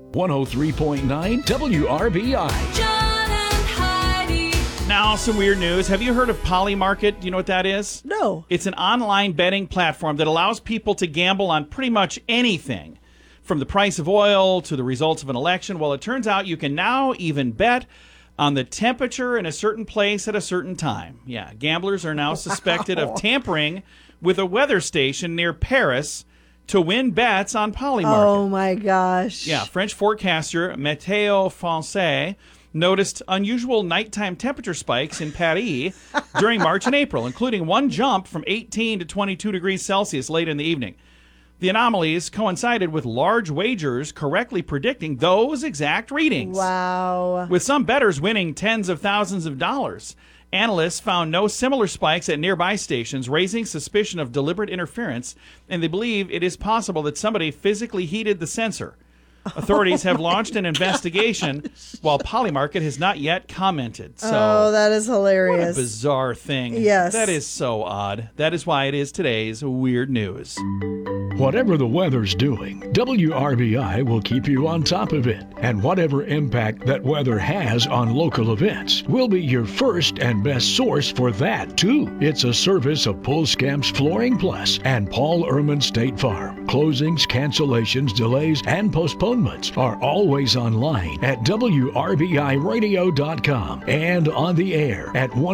103.9 WRBI. John and Heidi. Now, some weird news. Have you heard of Polymarket? Do you know what that is? No. It's an online betting platform that allows people to gamble on pretty much anything, from the price of oil to the results of an election. Well, it turns out you can now even bet on the temperature in a certain place at a certain time. Yeah, gamblers are now suspected of tampering with a weather station near Paris to win bets on Polymarket. Oh, my gosh. Yeah, French forecaster Météo Français noticed unusual nighttime temperature spikes in Paris during March and April, including one jump from 18 to 22 degrees Celsius late in the evening. The anomalies coincided with large wagers correctly predicting those exact readings. Wow. With some bettors winning tens of thousands of dollars. Analysts found no similar spikes at nearby stations, raising suspicion of deliberate interference, and they believe it is possible that somebody physically heated the sensor. Authorities have launched an investigation, while Polymarket has not yet commented. So, That is hilarious. what a bizarre thing. Yes. That is so odd. That is why it is today's Weird News. Whatever the weather's doing, WRBI will keep you on top of it. And whatever impact that weather has on local events, we'll be your first and best source for that, too. It's a service of Pulskamps Flooring Plus and Paul Ehrman State Farm. Closings, cancellations, delays, and postponements are always online at WRBIRadio.com and on the air at